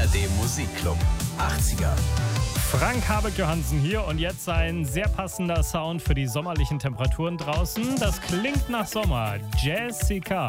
ARD Musikclub 80er. Frank Habeck-Johansen hier und jetzt ein sehr passender Sound für die sommerlichen Temperaturen draußen. Das klingt nach Sommer. Jessica.